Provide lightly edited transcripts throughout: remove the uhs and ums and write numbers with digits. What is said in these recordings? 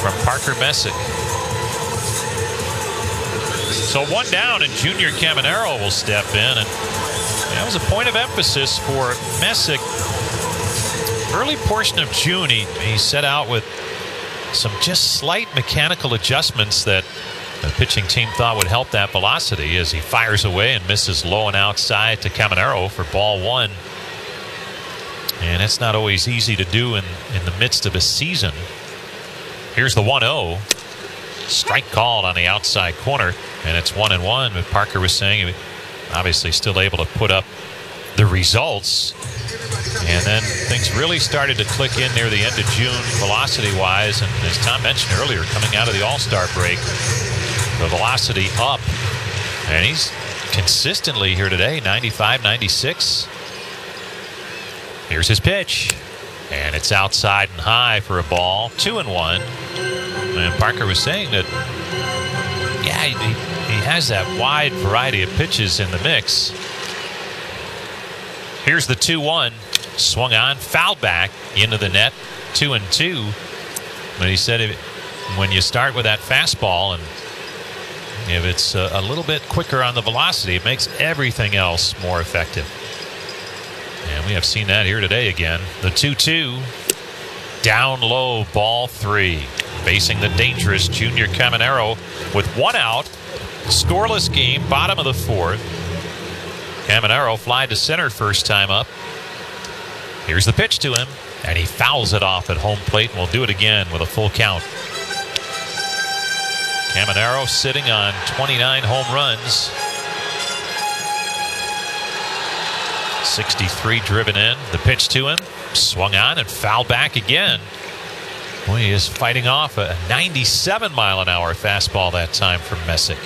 from Parker Messick. So one down, and Junior Caminero will step in. And that was a point of emphasis for Messick. Early portion of June, he set out with some just slight mechanical adjustments that the pitching team thought would help that velocity as he fires away and misses low and outside to Caminero for ball one. And it's not always easy to do in the midst of a season. Here's the 1-0. Strike called on the outside corner, and it's 1-1. But Parker was saying, obviously still able to put up the results. And then things really started to click in near the end of June, velocity-wise. And as Tom mentioned earlier, coming out of the All-Star break, the velocity up. And he's consistently here today, 95, 96. Here's his pitch. And it's outside and high for a ball, 2-1. And Parker was saying that, yeah, he has that wide variety of pitches in the mix. Here's the 2-1. Swung on, fouled back into the net, 2-2. But he said when you start with that fastball and if it's a little bit quicker on the velocity, it makes everything else more effective. And we have seen that here today again. The 2-2, down low, ball three. Facing the dangerous Junior Caminero with one out. Scoreless game, bottom of the fourth. Caminero fly to center first time up. Here's the pitch to him, and he fouls it off at home plate, and we'll do it again with a full count. Caminero sitting on 29 home runs. 63 driven in. The pitch to him, swung on and fouled back again. Well, he is fighting off a 97-mile-an-hour fastball that time from Messick.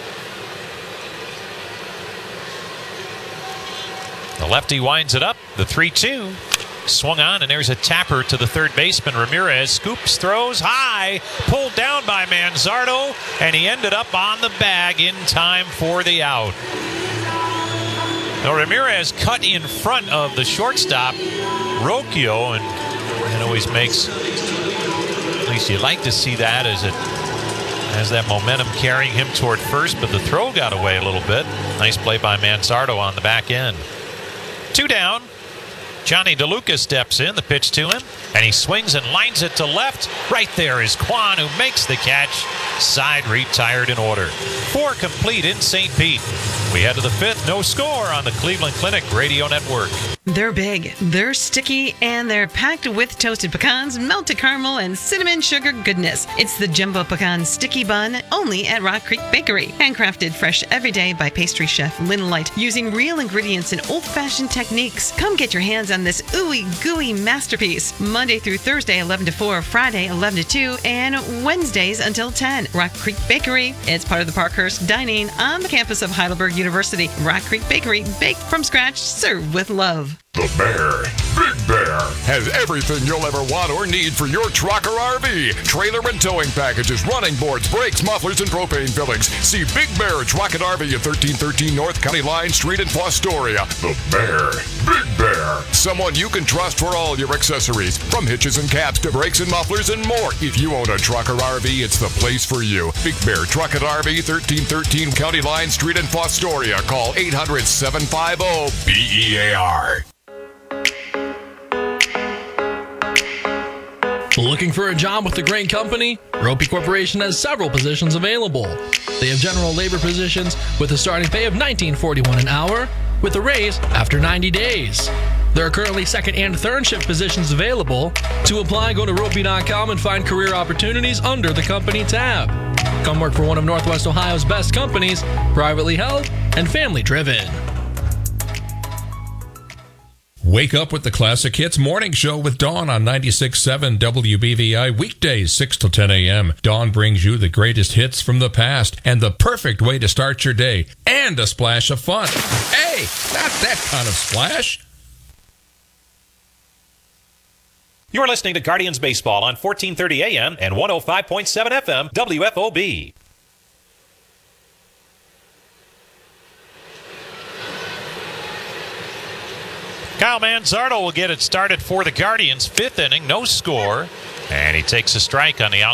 The lefty winds it up. The 3-2. Swung on, and there's a tapper to the third baseman. Ramirez scoops, throws high, pulled down by Manzardo, and he ended up on the bag in time for the out. Now Ramirez cut in front of the shortstop, Rocchio, and it always makes, at least you like to see that as it has that momentum carrying him toward first, but the throw got away a little bit. Nice play by Manzardo on the back end. 2 down. Johnny DeLuca steps in, the pitch to him, and he swings and lines it to left. Right there is Kwan, who makes the catch. Side retired in order. 4 complete in St. Pete. We head to the 5th, no score on the Cleveland Clinic Radio Network. They're big, they're sticky, and they're packed with toasted pecans, melted caramel, and cinnamon sugar goodness. It's the Jumbo Pecan Sticky Bun, only at Rock Creek Bakery. Handcrafted fresh every day by pastry chef Lynn Light, using real ingredients and old-fashioned techniques. Come get your hands on this ooey gooey masterpiece. Monday through Thursday, 11 to 4, Friday, 11 to 2, and Wednesdays until 10. Rock Creek Bakery. It's part of the Parkhurst Dining on the campus of Heidelberg University. Rock Creek Bakery, baked from scratch, served with love. The Bear, Big Bear, has everything you'll ever want or need for your truck or RV. Trailer and towing packages, running boards, brakes, mufflers, and propane fillings. See Big Bear Truck and RV at 1313 North County Line Street in Fostoria. The Bear, Big Bear, someone you can trust for all your accessories, from hitches and caps to brakes and mufflers and more. If you own a truck or RV, it's the place for you. Big Bear Truck and RV, 1313 County Line Street in Fostoria. Call 800-750-BEAR. Looking for a job with a great company? Ropey Corporation has several positions available. They have general labor positions with a starting pay of $19.41 an hour with a raise after 90 days. There are currently second and third shift positions available. To apply, go to ropey.com and find career opportunities under the company tab. Come work for one of Northwest Ohio's best companies, privately held and family driven. Wake up with the Classic Hits Morning Show with Dawn on 96.7 WBVI, weekdays 6 till 10 a.m. Dawn brings you the greatest hits from the past and the perfect way to start your day, and a splash of fun. Hey, not that kind of splash. You're listening to Guardians Baseball on 1430 AM and 105.7 FM WFOB. Kyle Manzardo will get it started for the Guardians. 5th inning, no score. And he takes a strike on the outside.